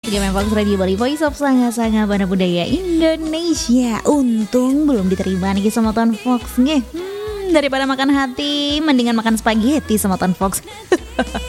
Tiga Fox Radio Bali, Voice of Sanga-Sanga Bana Budaya Indonesia. Untung belum diterima nih sama Ton Fox nih. Daripada makan hati, mendingan makan spaghetti sama Ton Fox.